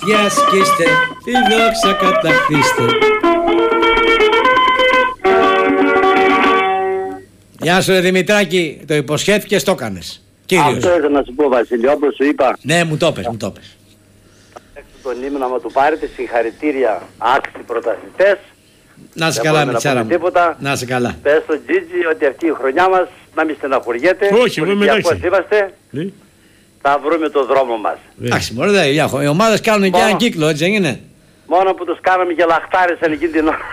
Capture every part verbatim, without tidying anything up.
Αστέρια σκίστε, τη δόξα κατακτήστε. Γεια σου ρε Δημητράκη, το υποσχέθηκες, το έκανες. Κύριος. Αυτό ήθελα να σου πω, Βασίλη, όπως σου είπα. Ναι, μου το πες, μου το πες. Τον ύμνο να του πάρετε, συγχαρητήρια, άξιοι πρωταθλητές. Να σε καλά, Μιτσάρα μου. Να σε καλά. Πες στον Τζίτζι ότι αυτή η χρονιά μας να μην στεναχωριέται. Όχι, εγώ είμαι εντάξει. Είμαστε, ναι. Θα βρούμε το δρόμο μας. Εντάξει, μωρέ, δε, οι ομάδες κάνουν μόνο, και έναν κύκλο, έτσι δεν είναι. Μόνο που τους κάναμε και λαχτάρισαν εκείνη την ώρα.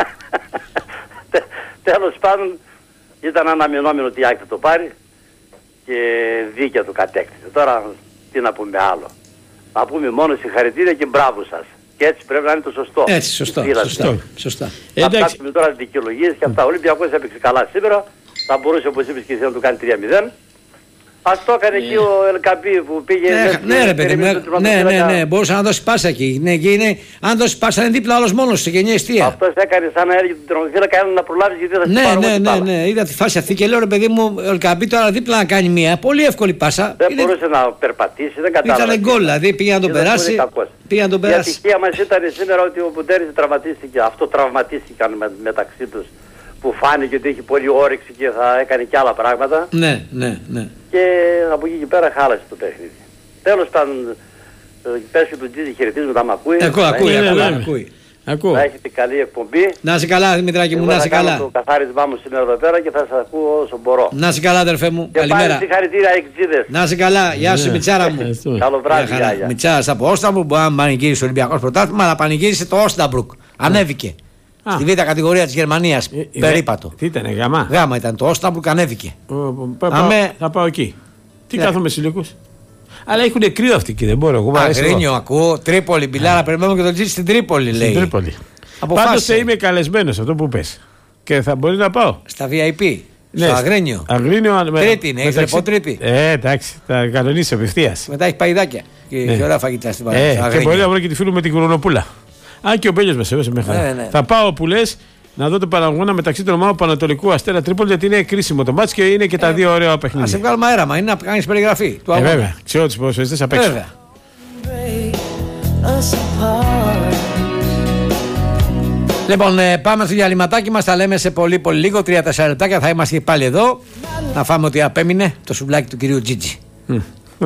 Τέλος πάντων, ήταν αναμενόμενο ότι η Άκη το πάρει και δίκαια του κατέκτησε. Τώρα τι να πούμε άλλο. Να πούμε μόνο συγχαρητήρια και μπράβο σας. Και έτσι πρέπει να είναι το σωστό. Έτσι, σωστό. Σωστό, σωστά. Θα ψάξουμε τώρα τις δικαιολογίες και αυτά. Ο Ολυμπιακός έπαιξε καλά σήμερα. Θα μπορούσε, όπως είπες και εσύ, να του κάνει τρία μηδέν. Ας το έκανε εκεί ο Ελκαμπή που πήγε... Ναι, ναι ρε παιδί μου, ναι, ναι, ναι, μπορούσε να δώσει πάσα εκεί. Ναι, και είναι, αν δώσει πάσα είναι δίπλα άλλος μόνος σε γενιά εστία. Αυτός έκανε σαν να έρχεται τον τερματοφύλακα, έκανε να προλάβεις γιατί θα ναι, ναι, ναι, ναι, είδα τη φάση αυτή και λέω ρε παιδί μου, ο Ελκαμπή τώρα δίπλα να κάνει μία πολύ εύκολη πάσα. Δεν είναι... μπορούσε να περπατήσει, δεν κατάλαβε. Ήταν γκολ, δηλαδή πήγε να τον περάσει. Πήγε να τον περάσει. Η ατυχία μας ήταν σήμερα ότι ο Μπουντέρης τραυματίστηκε, αυτό τραυματίστηκαν με, μεταξύ τους. Που φάνηκε ότι έχει πολύ όρεξη και θα έκανε και άλλα πράγματα. Ναι, ναι, ναι. Και από εκεί και πέρα χάλασε το παιχνίδι. Τέλος πάντων, πες και τον Τζίζι χαιρετίζουμε, θα μ' ακούει. Ακούει, ακούει, ακούει. Ακούω. Να έχετε καλή εκπομπή. Να είσαι καλά, Δημητράκη μου, να είσαι καλά. Θα κάνω το καθάρισμά μου σήμερα εδώ πέρα και θα σας ακούω όσο μπορώ. Να είσαι καλά, αδερφέ μου. Και καλημέρα. Και συγχαρητήρια εξήδες. Να είσαι καλά, γεια σου, Μιτσάρα μου. Καλό βράδυ, γεια. Μιτσάρας από Όσταμπρουκ, μπορεί να πανηγύρισε το Ολυμπιακός πρωτάθλημα, αλλά πανηγύρισε το Όσταμπρουκ. Ανέβηκε. Α. Στη β' κατηγορία της Γερμανίας, ε, περίπατο. Τι ήτανε, γάμα. Γάμα ήταν το Όσταμπρουκ, ανέβηκε. Ο, πα, Αμέ... Θα πάω εκεί. Τι ναι. Κάθομαι συλλογούς. Αλλά έχουν κρύο αυτοί και δεν μπορώ. Εγώ Αγρίνιο ακούω, Τρίπολη, Μπιλάρα, περιμένουμε και τον Τζίτζι στην Τρίπολη, λέει. Στην Τρίπολη. Πάντως θα είμαι καλεσμένος αυτό που πες. Και θα μπορεί να πάω. Στα βι άι πι. Ναι, στο Αγρίνιο. Αγρίνιο με... Τρίτη είναι, έχει ρεπό Τρίτη. Ε, εντάξει, θα κανονίσει απευθείας. Μετά έχει παϊδάκια. Και ναι. έχει ωραία φαγητά στην ε, και μπορεί να βρω και τη φίλου με την Κουρονοπούλα. Αν και ο Μπέλιος μας έβασε μέχρι. Ναι, ναι. Θα πάω που λες να δω το παραγωγό μεταξύ των ομάδων Πανατολικού Αστέρα Τρίπολη, γιατί είναι κρίσιμο το μάτς και είναι και τα ε, δύο ωραία παιχνίδια. Α σε βγάλουμε αέραμα, είναι να κάνεις περιγραφή του αγώνα. Ε, βέβαια, ξέρω τους ποδοσφαιριστές απ' έξω. Βέβαια. Λοιπόν, ε, πάμε στο διαλυματάκι μας, τα λέμε σε πολύ πολύ λίγο, τρία τέσσερα λεπτάκια θα είμαστε πάλι εδώ. Να φάμε ότι απέμεινε το σουβλάκι του κυρίου Τζίτζι. Mm.